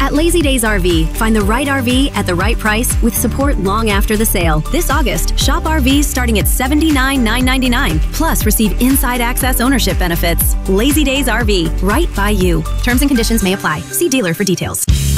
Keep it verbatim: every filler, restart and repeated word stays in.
At Lazy Days R V, find the right R V at the right price with support long after the sale. This August, shop R Vs starting at seventy-nine thousand nine hundred ninety-nine dollars, plus receive inside access ownership benefits. Lazy Days R V, right by you. Terms and conditions may apply. See dealer for details.